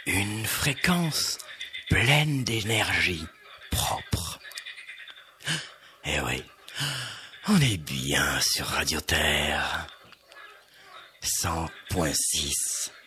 Une fréquence pleine d'énergie propre. Eh oui, on est bien sur Radio Terre. 100.6.